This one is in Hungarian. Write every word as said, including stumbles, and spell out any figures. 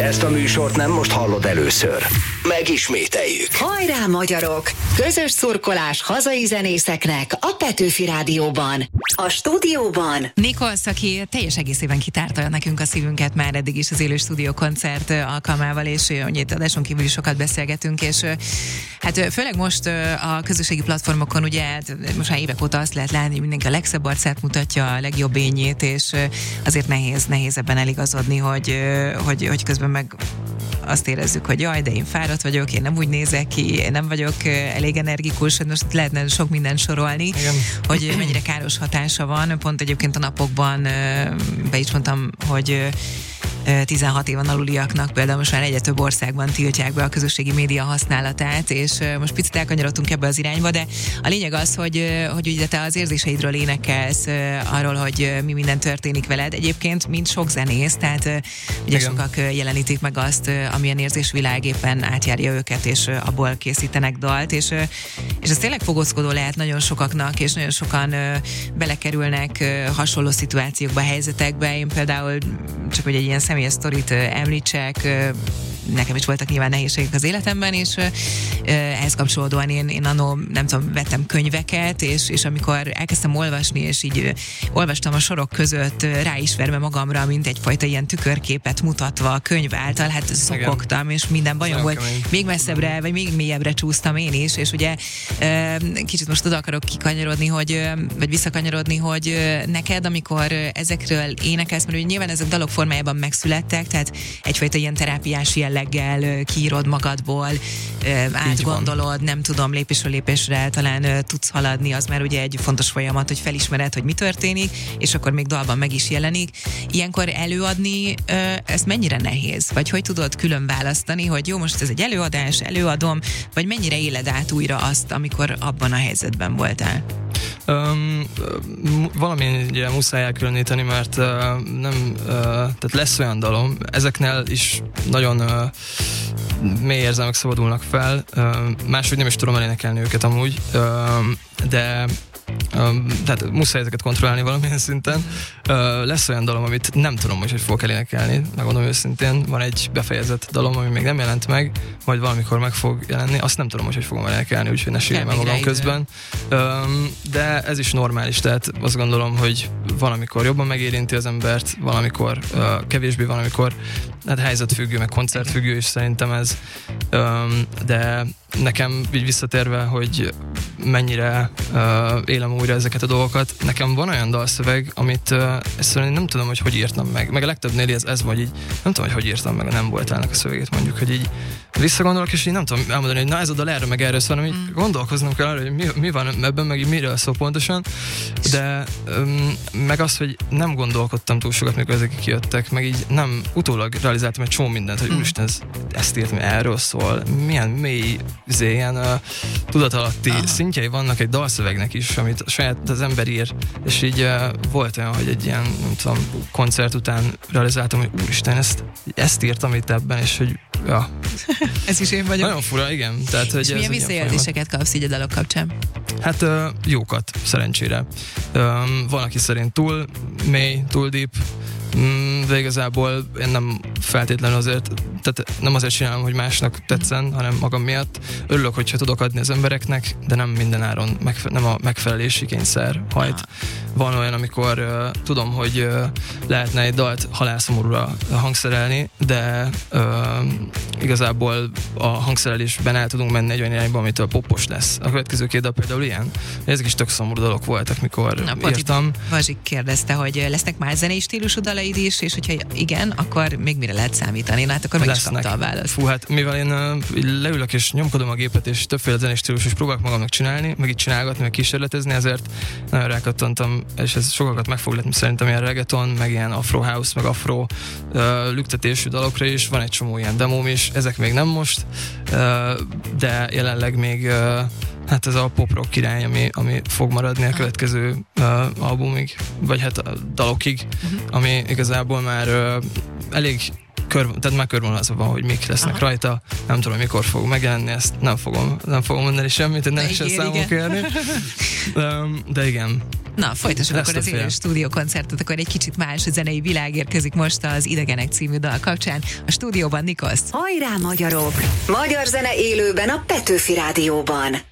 Ezt a műsort nem most hallod először. Megismételjük. Hajrá, magyarok! Közös szurkolás hazai zenészeknek a Petőfi Rádióban. A stúdióban Nikolsz, aki teljes egészében kitárta nekünk a szívünket már eddig is az élő stúdió koncert alkalmával, és itt adáson kívül is sokat beszélgetünk, és hát főleg most a közösségi platformokon ugye hát most már évek óta azt lehet látni, hogy mindenki a legszebb arcát mutatja, a legjobb ényét, és azért nehéz, nehéz ebben eligazodni, hogy, hogy, hogy közben meg azt érezzük, hogy jaj, de én fáradt vagyok, én nem úgy nézek ki, én nem vagyok elég energikus, most lehetne sok mindent sorolni, igen, hogy mennyire káros hatása van. Pont egyébként a napokban be is mondtam, hogy tizenhat éven aluliaknak például most már egyre több országban tiltják be a közösségi média használatát, és most picit elkanyarodtunk ebbe az irányba, de a lényeg az, hogy, hogy ugye te az érzéseidről énekelsz, arról, hogy mi minden történik veled. Egyébként mint sok zenész, tehát ugye igen, sokak jelenítik meg azt, amilyen érzésvilág éppen átjárja őket, és abból készítenek dalt, és, és ez tényleg fogózkodó lehet nagyon sokaknak, és nagyon sokan belekerülnek hasonló szituációkba, helyzetekbe. Én például csak hogy egy ilyen személyes sztorit említsek, nekem is voltak nyilván nehézségek az életemben, és ehhez kapcsolódóan én, én annó, nem tudom, vettem könyveket, és, és amikor elkezdtem olvasni, és így olvastam a sorok között ráismerve magamra, mint egyfajta ilyen tükörképet mutatva a könyv által, hát szokogtam, és minden bajom volt. Kemény. Még messzebbre, vagy még mélyebbre csúsztam én is, és ugye kicsit most oda akarok kikanyarodni, hogy, vagy visszakanyarodni, hogy neked, amikor ezekről énekelsz, mert ugye nyilván ezek dalok formájában megszülettek, tehát egyfajta ilyen terápiás jelleggel kiírod magadból, átgondolod, nem tudom, lépésről lépésre talán tudsz haladni, az már ugye egy fontos folyamat, hogy felismered, hogy mi történik, és akkor még dalban meg is jelenik. Ilyenkor előadni, ez mennyire nehéz? Vagy hogy tudod külön választani, hogy jó, most ez egy előadás, előadom, vagy mennyire éled át újra azt, amikor abban a helyzetben voltál? Um, valami ugye muszáj elkülöníteni, mert uh, nem, uh, tehát lesz olyan dalom, ezeknél is nagyon uh, mély érzelmek szabadulnak fel, uh, máshogy nem is tudom elénekelni őket amúgy, uh, de Um, tehát muszáj ezeket kontrollálni valamilyen szinten. Uh, lesz olyan dalom, amit nem tudom, hogy hogy fogok elénekelni, megmondom őszintén. Van egy befejezett dalom, ami még nem jelent meg, majd valamikor meg fog jelenni. Azt nem tudom, hogy hogy fogom elénekelni, úgyhogy ne sírjem el magam közben. Um, de ez is normális, tehát azt gondolom, hogy valamikor jobban megérinti az embert, valamikor uh, kevésbé, valamikor hát helyzetfüggő, meg koncertfüggő is szerintem ez. Um, de nekem így visszatérve, hogy mennyire uh, élem újra ezeket a dolgokat, nekem van olyan dalszöveg, amit uh, egyszerűen nem tudom, hogy hogy írtam meg. Meg a legtöbbnél ez, ez vagy így, nem tudom, hogy hogy írtam meg, nem volt ennek a szövegét, mondjuk, hogy így visszagondolok, és így nem tudom elmondani, hogy na ez a dal erről meg erről szól, hanem így mm. gondolkoznom kell arra, hogy mi, mi van ebben, meg így miről szól pontosan, de um, meg az, hogy nem gondolkodtam túl sokat, mikor ezek kijöttek, meg így nem utólag realizáltam egy csomó mindent, hogy mm. úristen, ez, ezt írtam, erről szól, milyen mély, ilyen uh, tudatalatti Aha. szintjei vannak egy dalszövegnek is, amit saját az ember ír, és így uh, volt olyan, hogy egy ilyen, nem tudom, koncert után realizáltam, hogy úristen, ezt, ezt írtam itt ebben, és hogy ja. Ez is én vagyok. Nagyon fura, igen. Tehát, hogy és milyen visszajelzéseket kapsz így a dalok kapcsán? Hát uh, jókat, szerencsére. Um, van, aki szerint túl mély, túl deep, Mm, de igazából én nem feltétlenül azért, tehát nem azért csinálom, hogy másnak tetszen, hanem magam miatt. Örülök, hogyha tudok adni az embereknek, de nem minden áron, megfe- nem a megfelelési kényszer hajt. Van olyan, amikor uh, tudom, hogy uh, lehetne egy dalt halálszomorúra hangszerelni, de uh, igazából a hangszerelésben el tudunk menni egy olyan irányba, amitől popos lesz. A következő két dal például ilyen. Ezek is tök szomorú dalok voltak, mikor Na, írtam. Vazsik kérdezte, hogy lesznek más zenei stílusú dalaid is, és hogyha igen, akkor még mire lehet számítani? Na hát akkor meg lesznek. Is kapta a választ. Fú, hát mivel én uh, leülök és nyomkodom a gépet, és többféle zenei stílus is próbálok magamnak csinálni, meg itt csinálgatni, meg kísérletezni, ezért nagyon rákattantam, és ez sokakat meg fog letni szerintem ilyen reggaeton, meg ilyen afro house, meg afro uh, lüktetésű dalokra is, van egy csomó ilyen demóm is, ezek még nem most, uh, de jelenleg még uh, hát ez a pop-rock irány, ami, ami fog maradni a következő uh, albumig, vagy hát a dalokig, uh-huh. ami igazából már uh, elég kör, tehát már körvonalazva van, hogy mik lesznek Aha. rajta, nem tudom, hogy mikor fog megjelenni, ezt nem fogom, nem fogom mondani semmit, hogy ne lehessen számon kérni. De, de igen. Na, folytassuk akkor az élő stúdiókoncertet, akkor egy kicsit más zenei világ érkezik most az Idegenek című dal kapcsán. A stúdióban Nikosz. Hajrá magyarok! Magyar zene élőben a Petőfi Rádióban.